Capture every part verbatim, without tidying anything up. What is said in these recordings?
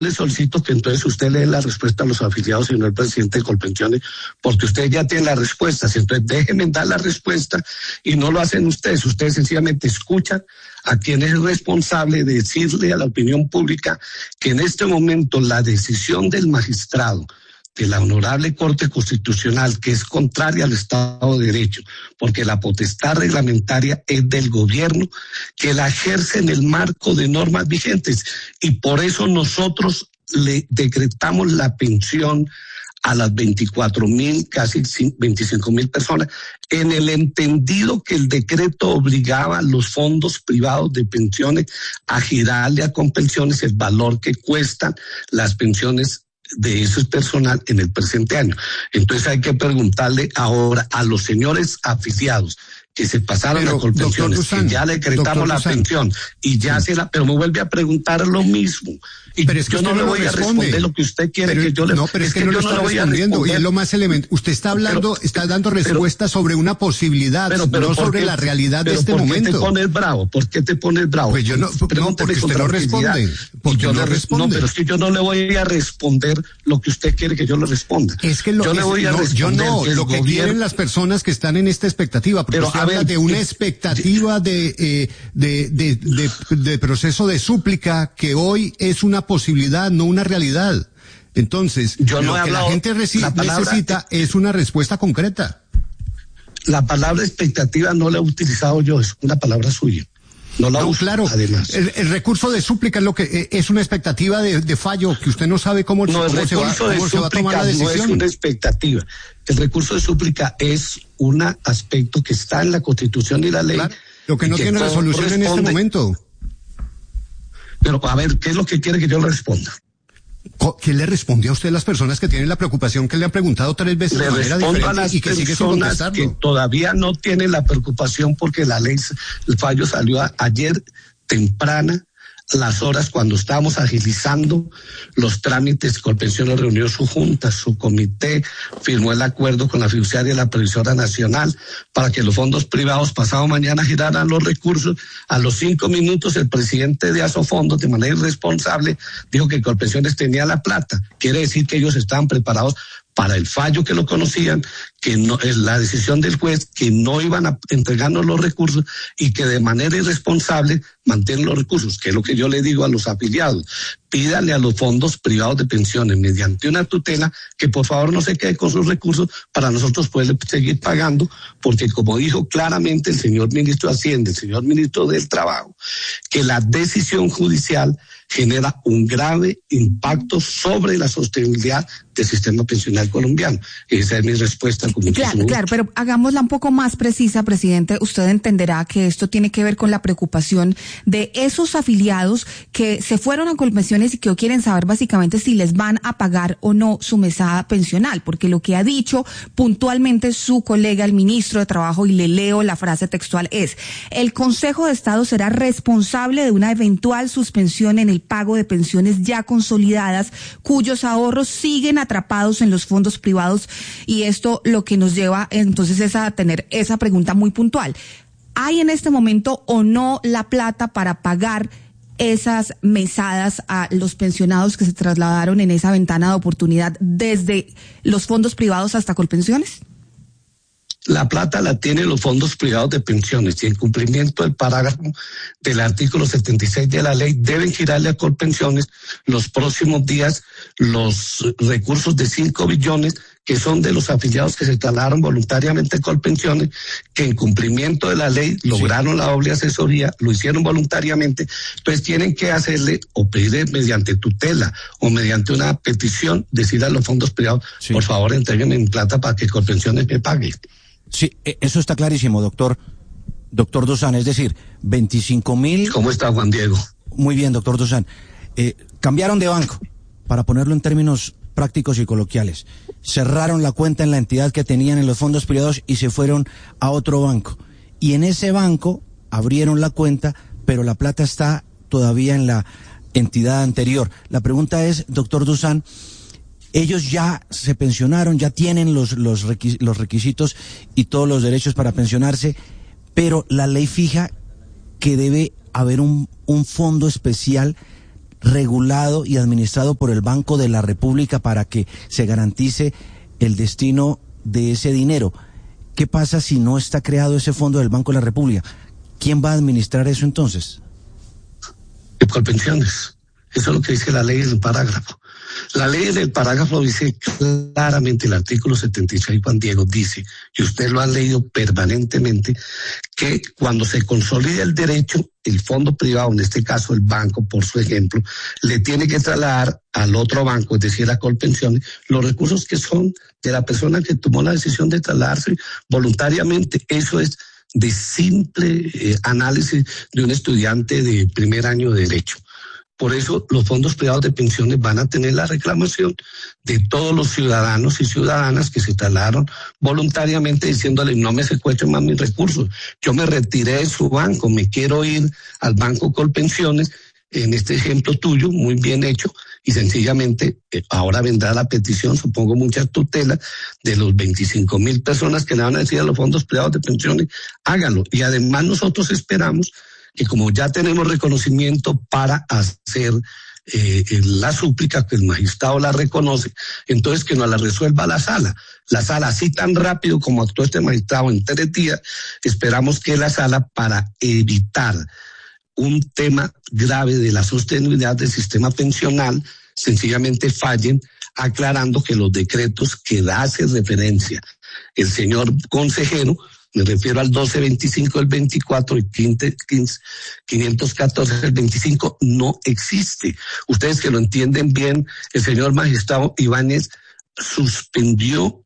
le solicito que entonces usted le dé la respuesta a los afiliados y no al presidente de Colpensiones, porque usted ya tiene las respuestas. Entonces déjenme dar la respuesta y no lo hacen ustedes. Ustedes sencillamente escuchan a quien es responsable de decirle a la opinión pública que en este momento la decisión del magistrado de la Honorable Corte Constitucional, que es contraria al Estado de Derecho, porque la potestad reglamentaria es del gobierno, que la ejerce en el marco de normas vigentes, y por eso nosotros le decretamos la pensión a las veinticuatro mil, casi veinticinco mil personas, en el entendido que el decreto obligaba a los fondos privados de pensiones a girarle a Colpensiones el valor que cuestan las pensiones de ese personal en el presente año. Entonces hay que preguntarle ahora a los señores afiliados que se pasaron pero, a Colpensiones, Dusan, que ya le decretamos la Dusan. pensión y ya sí. se la, pero me vuelve a preguntar lo mismo. Y pero es que yo no le voy a responder lo que usted quiere pero, que yo le No, pero es, es que, que no le está no respondiendo, y es lo más elemental. Usted está hablando, pero, está dando respuesta pero, sobre una posibilidad, pero, pero no sobre qué, la realidad de este ¿por momento. ¿Por qué te pones bravo? ¿Por qué te pones bravo? Pues yo no, no porque usted no responde. Porque yo no responde. No, pero es que yo no le voy a responder lo que usted quiere que yo le responda. Es que lo, yo es, le voy a no, responder. Yo no, lo que gobierno, quieren las personas que están en esta expectativa, porque pero, usted a habla ver, de una expectativa de, eh, de, de, de, de, de proceso de súplica que hoy es una posibilidad, no una realidad. Entonces, yo no lo que hablado, la gente reci- la palabra, necesita es una respuesta concreta. La palabra expectativa no la he utilizado yo, es una palabra suya. No la no, uso, claro. Además. El, el recurso de súplica es lo que eh, es una expectativa de, de fallo que usted no sabe cómo, no, cómo, se, va, cómo se va a tomar la decisión. No es una expectativa. El recurso de súplica es un aspecto que está en la Constitución y la ley. Claro, lo que no que tiene resolución en este momento. Pero a ver, ¿qué es lo que quiere que yo le responda? ¿Qué le respondió a usted a las personas que tienen la preocupación que le han preguntado tres veces le de manera diferente a las y que sigue sin contestarlo? Que todavía no tienen la preocupación porque la ley, el fallo salió a, ayer temprana, las horas cuando estábamos agilizando los trámites. Colpensiones reunió su junta, su comité, firmó el acuerdo con la fiduciaria y la previsora nacional para que los fondos privados pasado mañana giraran los recursos. A los cinco minutos el presidente de Asofondos, de manera irresponsable, dijo que Colpensiones tenía la plata. Quiere decir que ellos estaban preparados para el fallo, que lo conocían, que no es la decisión del juez, que no iban a entregarnos los recursos y que de manera irresponsable mantienen los recursos, que es lo que yo le digo a los afiliados. Pídale a los fondos privados de pensiones mediante una tutela que por favor no se quede con sus recursos para nosotros poder seguir pagando, porque como dijo claramente el señor ministro de Hacienda, el señor ministro del Trabajo, que la decisión judicial genera un grave impacto sobre la sostenibilidad del sistema pensional colombiano. Esa es mi respuesta. Con claro, claro, pero hagámosla un poco más precisa, presidente. Usted entenderá que esto tiene que ver con la preocupación de esos afiliados que se fueron a Colpensiones y que hoy quieren saber básicamente si les van a pagar o no su mesada pensional, porque lo que ha dicho puntualmente su colega, el ministro de Trabajo, y le leo la frase textual, es: el Consejo de Estado será responsable de una eventual suspensión en el pago de pensiones ya consolidadas cuyos ahorros siguen atrapados en los fondos privados. Y esto lo que nos lleva entonces es a tener esa pregunta muy puntual: ¿hay en este momento o no la plata para pagar esas mesadas a los pensionados que se trasladaron en esa ventana de oportunidad desde los fondos privados hasta Colpensiones? La plata la tienen los fondos privados de pensiones y en cumplimiento del parágrafo del artículo setenta y seis de la ley deben girarle a Colpensiones los próximos días los recursos de cinco billones que son de los afiliados que se trasladaron voluntariamente a Colpensiones, que en cumplimiento de la ley sí. lograron la doble asesoría, lo hicieron voluntariamente, pues tienen que hacerle o pedirle mediante tutela o mediante una petición, decir a los fondos privados, sí. por favor entréguenme en plata para que Colpensiones me pague. Sí, eso está clarísimo, doctor. Doctor Dusan, es decir, veinticinco mil... ¿Cómo está, Juan Diego? Muy bien, doctor Dusan. Eh, cambiaron de banco, para ponerlo en términos prácticos y coloquiales. Cerraron la cuenta en la entidad que tenían en los fondos privados y se fueron a otro banco. Y en ese banco abrieron la cuenta, pero la plata está todavía en la entidad anterior. La pregunta es, doctor Dusan, ellos ya se pensionaron, ya tienen los, los, requis, los requisitos y todos los derechos para pensionarse, pero la ley fija que debe haber un, un fondo especial regulado y administrado por el Banco de la República para que se garantice el destino de ese dinero. ¿Qué pasa si no está creado ese fondo del Banco de la República? ¿Quién va a administrar eso entonces? Colpensiones. Eso es lo que dice la ley en el parágrafo. La ley en el parágrafo dice claramente, el artículo setenta y seis, Juan Diego, dice, y usted lo ha leído permanentemente, que cuando se consolida el derecho, el fondo privado, en este caso el banco, por su ejemplo, le tiene que trasladar al otro banco, es decir, a Colpensiones, los recursos que son de la persona que tomó la decisión de trasladarse voluntariamente. Eso es de simple eh, análisis de un estudiante de primer año de Derecho. Por eso los fondos privados de pensiones van a tener la reclamación de todos los ciudadanos y ciudadanas que se trasladaron voluntariamente diciéndole no me secuestren más mis recursos, yo me retiré de su banco, me quiero ir al banco Colpensiones, en este ejemplo tuyo, muy bien hecho, y sencillamente eh, ahora vendrá la petición, supongo muchas tutelas, de los veinticinco mil personas que le van a decir a los fondos privados de pensiones, háganlo. Y además nosotros esperamos que como ya tenemos reconocimiento para hacer eh, la súplica, que el magistrado la reconoce, entonces que nos la resuelva la sala. La sala, así tan rápido como actuó este magistrado en tres días, esperamos que la sala, para evitar un tema grave de la sostenibilidad del sistema pensional, sencillamente fallen, aclarando que los decretos que hace referencia el señor consejero, me refiero al doce veinticinco del veinticuatro y quinientos catorce del veinticinco, no existe. Ustedes que lo entienden bien, el señor magistrado Ibáñez suspendió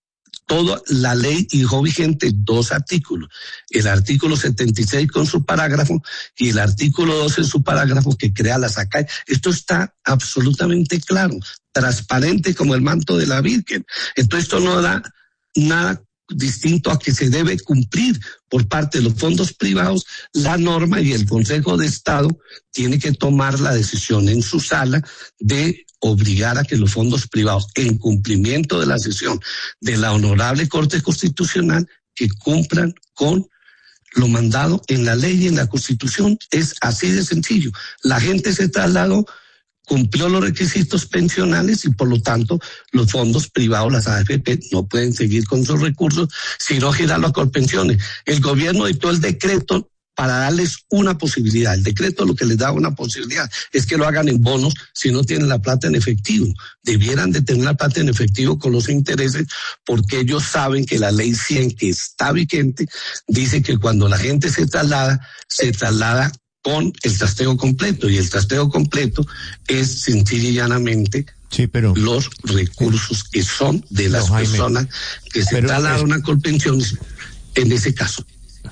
toda la ley y dejó vigente dos artículos. El artículo setenta y seis con su parágrafo y el artículo doce en su parágrafo que crea la SACAE. Esto está absolutamente claro, transparente como el manto de la Virgen. Entonces esto no da nada distinto a que se debe cumplir por parte de los fondos privados la norma, y el Consejo de Estado tiene que tomar la decisión en su sala de obligar a que los fondos privados, en cumplimiento de la decisión de la Honorable Corte Constitucional, que cumplan con lo mandado en la ley y en la Constitución. Es así de sencillo. La gente se trasladó, cumplió los requisitos pensionales y por lo tanto los fondos privados, las A F P, no pueden seguir con sus recursos, sino girarlo a Colpensiones. El gobierno dictó el decreto para darles una posibilidad. El decreto lo que les da una posibilidad es que lo hagan en bonos si no tienen la plata en efectivo. Debieran de tener la plata en efectivo con los intereses, porque ellos saben que la ley cien, que está vigente, dice que cuando la gente se traslada, se traslada con el trasteo completo, y el trasteo completo es sencilla y llanamente sí, pero, los recursos que son de las no, Jaime, personas que se trasladaron a Colpensiones en ese caso.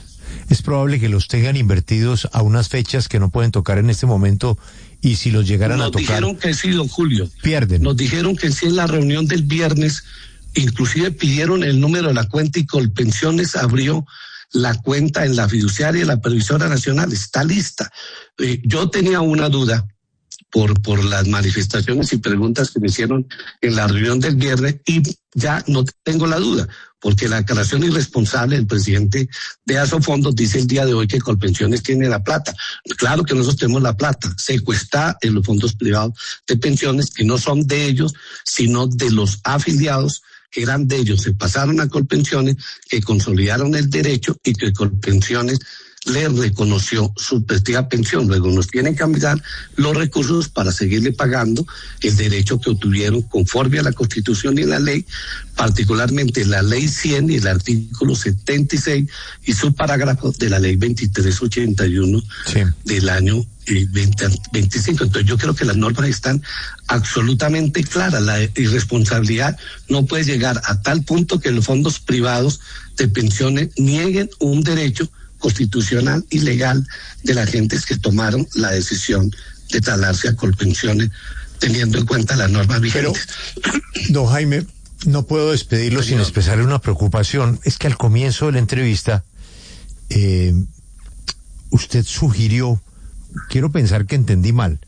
Es probable que los tengan invertidos a unas fechas que no pueden tocar en este momento, y si los llegaran Nos a tocar... Nos dijeron que sí, don Julio. Pierden. Nos dijeron que sí en la reunión del viernes, inclusive pidieron el número de la cuenta y Colpensiones abrió la cuenta en la fiduciaria de la Previsora Nacional, está lista. Eh, yo tenía una duda por, por las manifestaciones y preguntas que me hicieron en la reunión del viernes, y ya no tengo la duda, porque la aclaración irresponsable del presidente de Asofondos dice el día de hoy que Colpensiones tiene la plata. Claro que nosotros tenemos la plata, secuestrada en los fondos privados de pensiones que no son de ellos, sino de los afiliados que eran de ellos, se pasaron a Colpensiones, que consolidaron el derecho y que Colpensiones le reconoció su respectiva pensión. Luego nos tienen que enviar los recursos para seguirle pagando el derecho que obtuvieron conforme a la Constitución y la ley, particularmente la ley cien y el artículo setenta y seis y su parágrafo de la ley veintitrés ochenta y uno sí. del año veinte veinticinco. Entonces yo creo que las normas están absolutamente claras. La irresponsabilidad no puede llegar a tal punto que los fondos privados de pensiones nieguen un derecho constitucional y legal de las gentes que tomaron la decisión de trasladarse a Colpensiones teniendo en cuenta las normas vigentes. Pero, don Jaime, no puedo despedirlo Señor. sin expresarle una preocupación. Es que al comienzo de la entrevista eh, usted sugirió, quiero pensar que entendí mal,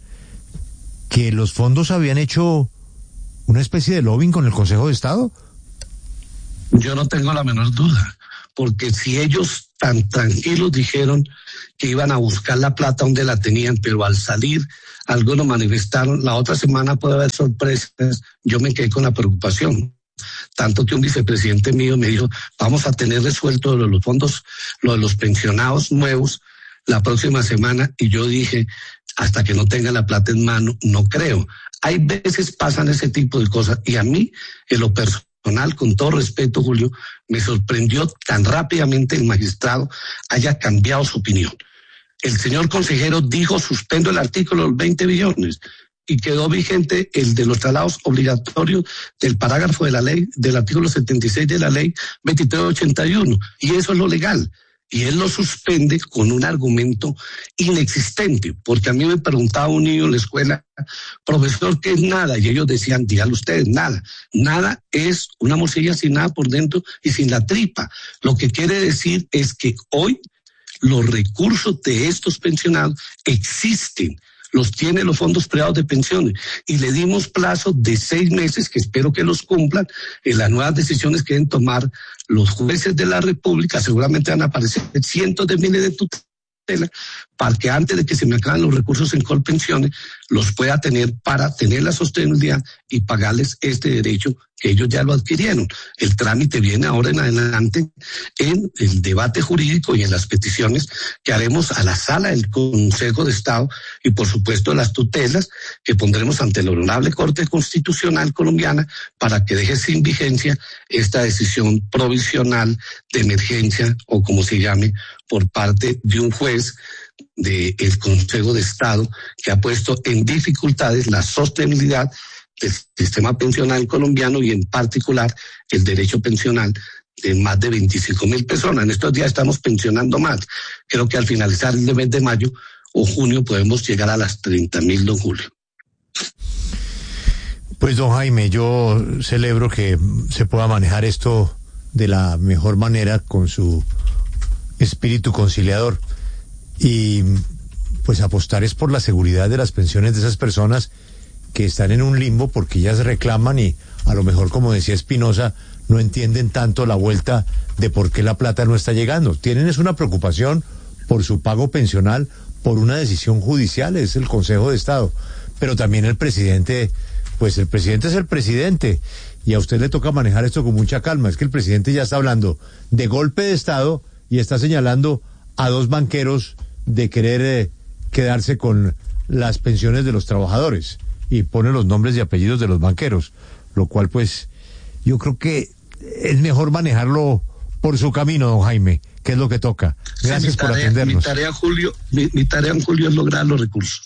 que los fondos habían hecho una especie de lobbying con el Consejo de Estado. Yo no tengo la menor duda, porque si ellos tan tranquilos dijeron que iban a buscar la plata donde la tenían, pero al salir algunos manifestaron, la otra semana puede haber sorpresas, yo me quedé con la preocupación. Tanto que un vicepresidente mío me dijo, vamos a tener resuelto lo de los fondos, lo de los pensionados nuevos la próxima semana, y yo dije, hasta que no tenga la plata en mano, no creo. Hay veces pasan ese tipo de cosas, y a mí, en lo personal, con todo respeto, Julio, me sorprendió tan rápidamente el magistrado haya cambiado su opinión. El señor consejero dijo, suspendo el artículo de los veinte billones, y quedó vigente el de los traslados obligatorios del parágrafo de la ley, del artículo setenta y seis de la ley veintitrés ochenta y uno, y eso es lo legal. Y él lo suspende con un argumento inexistente, porque a mí me preguntaba un niño en la escuela, profesor, ¿qué es nada? Y ellos decían, díganlo ustedes, nada. Nada es una morcilla sin nada por dentro y sin la tripa. Lo que quiere decir es que hoy los recursos de estos pensionados existen, los tienen los fondos privados de pensiones, y le dimos plazo de seis meses, que espero que los cumplan, en las nuevas decisiones que deben tomar los jueces de la República. Seguramente van a aparecer cientos de miles de tutelas, para que antes de que se me acaben los recursos en Colpensiones, los pueda tener para tener la sostenibilidad y pagarles este derecho que ellos ya lo adquirieron. El trámite viene ahora en adelante en el debate jurídico y en las peticiones que haremos a la sala del Consejo de Estado, y por supuesto las tutelas que pondremos ante la Honorable Corte Constitucional Colombiana para que deje sin vigencia esta decisión provisional de emergencia, o como se llame, por parte de un juez del Consejo de Estado, que ha puesto en dificultades la sostenibilidad del sistema pensional colombiano, y en particular el derecho pensional de más de veinticinco mil personas. En estos días estamos pensionando más. Creo que al finalizar el mes de mayo o junio podemos llegar a las treinta mil, don Julio. Pues don Jaime, yo celebro que se pueda manejar esto de la mejor manera con su espíritu conciliador, y pues apostar es por la seguridad de las pensiones de esas personas que están en un limbo porque ellas reclaman, y a lo mejor, como decía Espinosa, no entienden tanto la vuelta de por qué la plata no está llegando. Tienen es una preocupación por su pago pensional, por una decisión judicial, es el Consejo de Estado, pero también el presidente, pues el presidente es el presidente, y a usted le toca manejar esto con mucha calma. Es que el presidente ya está hablando de golpe de Estado y está señalando a dos banqueros de querer eh, quedarse con las pensiones de los trabajadores, y pone los nombres y apellidos de los banqueros, lo cual pues yo creo que es mejor manejarlo por su camino, don Jaime, que es lo que toca. Gracias sí, tarea, por atendernos. Mi tarea, Julio, mi, mi tarea en Julio es lograr los recursos.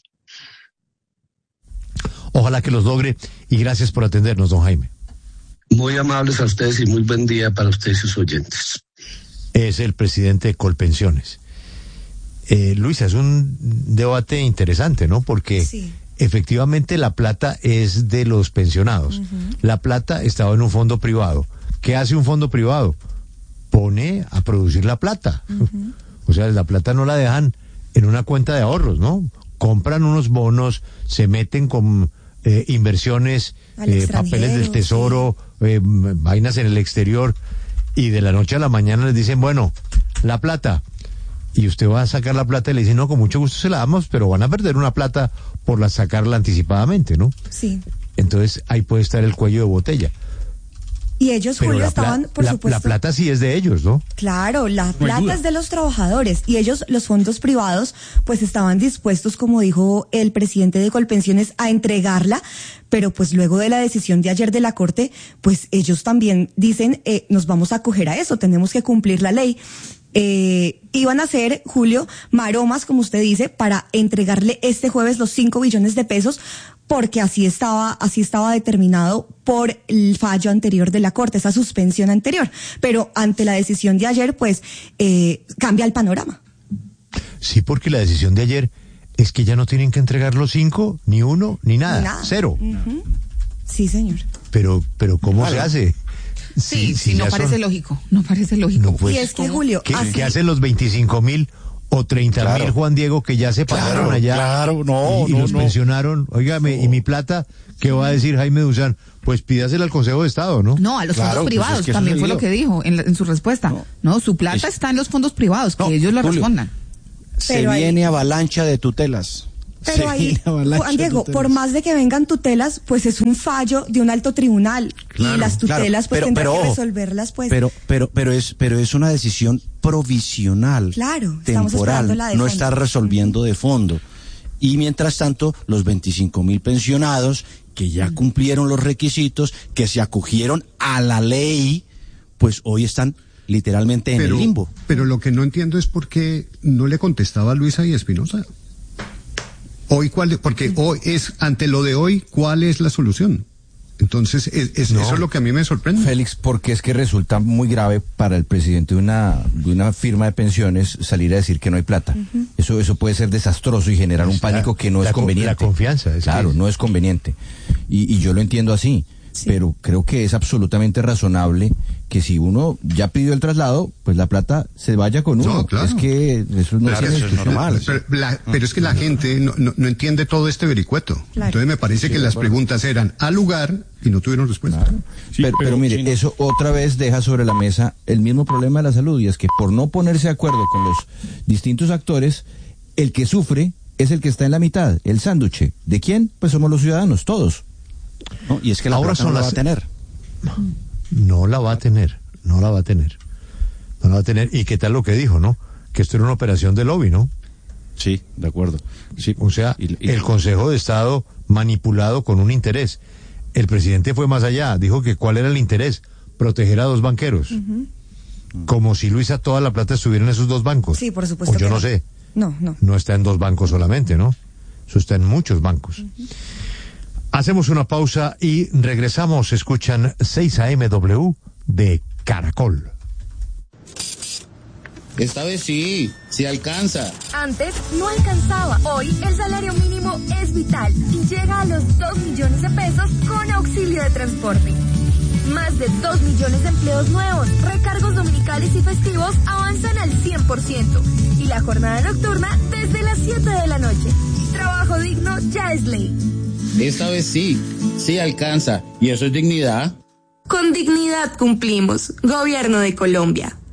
Ojalá que los logre, y gracias por atendernos, don Jaime. Muy amables a ustedes y muy buen día para ustedes y sus oyentes. Es el presidente de Colpensiones. Eh, Luisa, es un debate interesante, ¿no? Porque sí, efectivamente la plata es de los pensionados. Uh-huh. La plata estaba en un fondo privado. ¿Qué hace un fondo privado? Pone a producir la plata. Uh-huh. O sea, la plata no la dejan en una cuenta de ahorros, ¿no? Compran unos bonos, se meten con eh, inversiones, eh, papeles del tesoro, sí, eh, vainas en el exterior, y de la noche a la mañana les dicen, bueno, la plata, y usted va a sacar la plata y le dicen, no, con mucho gusto se la damos, pero van a perder una plata por la sacarla anticipadamente, ¿no? Sí. Entonces ahí puede estar el cuello de botella. Y ellos, pero Julio, la estaban, pla- por la, supuesto... La plata sí es de ellos, ¿no? Claro, la plata es de los trabajadores, y ellos, los fondos privados, pues estaban dispuestos, como dijo el presidente de Colpensiones, a entregarla, pero pues luego de la decisión de ayer de la Corte, pues ellos también dicen, eh, nos vamos a acoger a eso, tenemos que cumplir la ley. Eh, iban a hacer, Julio, maromas, como usted dice, para entregarle este jueves los cinco billones de pesos, porque así estaba, así estaba determinado por el fallo anterior de la Corte, esa suspensión anterior. Pero ante la decisión de ayer, pues, eh, cambia el panorama. Sí, porque la decisión de ayer es que ya no tienen que entregar los cinco, ni uno, ni nada, nada. cero. Uh-huh. Sí, señor. Pero, pero ¿cómo vale. se hace? Sí, sí, sí, no parece son... lógico, no parece lógico. No, pues, y es que, Julio... ¿Qué, así... ¿qué hacen los veinticinco mil o treinta mil, Claro. Juan Diego, que ya se pagaron Claro, allá. claro, no, y, y no, los no. pensionaron. Óigame, ¿y mi plata? ¿Qué va a decir Jaime Duzán? Pues pídasela al Consejo de Estado, ¿no? No, a los Claro, fondos pues privados, es que eso también es el fue lo lío. que dijo en, la- en su respuesta. No. No, su plata Es- está en los fondos privados, que No, ellos lo Julio. respondan. Se Pero ahí- viene avalancha de tutelas. Pero Se ahí, viene avalancha Juan de Diego, tutelas. por más de que vengan tutelas, pues es un fallo de un alto tribunal. Claro, y las claro, tutelas, pues pero- tendrán pero que ojo, resolverlas, pues. Pero, pero, pero es, pero es una decisión provisional, Claro, estamos esperando temporal, la de no fondo. está resolviendo de fondo. Y mientras tanto, los veinticinco mil pensionados que ya cumplieron los requisitos, que se acogieron a la ley, pues hoy están literalmente en pero, el limbo. pero lo que no entiendo es por qué no le contestaba a Luisa y Espinosa. Hoy, ¿cuál? Porque hoy es, ante lo de hoy, ¿cuál es la solución? Entonces, es, es- No. eso es lo que a mí me sorprende. Félix, porque es que resulta muy grave para el presidente de una, de una firma de pensiones salir a decir que no hay plata. Eso, eso puede ser desastroso y generar un La- pánico que no la es con- conveniente. la confianza, es Claro, que- no es conveniente. Y, y yo lo entiendo así. Pero creo que es absolutamente razonable que si uno ya pidió el traslado, pues la plata se vaya con uno. No, claro. Es que eso no Claro, tiene eso es discusión. normal. Pero, la- pero es que la gente no, no, no entiende todo este vericueto. Claro. Entonces me parece que las preguntas eran al lugar y no tuvieron respuesta. pero, pero mire, sí, no. eso otra vez deja sobre la mesa el mismo problema de la salud, y es que por no ponerse de acuerdo con los distintos actores, el que sufre es el que está en la mitad, el sánduche. ¿De quién? Pues somos los ciudadanos, todos. ¿no? Y es que la Ahora plata son no la va las- a tener. No la va a tener, no la va a tener. No la va a tener. ¿Y qué tal lo que dijo, no? Que esto era una operación de lobby, ¿no? Sí, de acuerdo. Sí. O sea, Y- y- el Consejo de Estado manipulado con un interés. El presidente fue más allá, dijo que cuál era el interés, proteger a dos banqueros. Como si Luisa toda la plata estuviera en esos dos bancos. Sí, por supuesto O yo que no no. sé, No, no. no está en dos bancos solamente, ¿no? Eso está en muchos bancos. Hacemos una pausa y regresamos. Escuchan seis A M W de Caracol. Esta vez sí, sí alcanza. Antes no alcanzaba. Hoy el salario mínimo es vital y llega a los dos millones de pesos con auxilio de transporte. Más de dos millones de empleos nuevos, recargos dominicales y festivos avanzan al cien por ciento y la jornada nocturna desde las siete de la noche. Trabajo digno ya es ley. Esta vez sí, sí alcanza. ¿Y eso es dignidad? Con dignidad cumplimos. Gobierno de Colombia.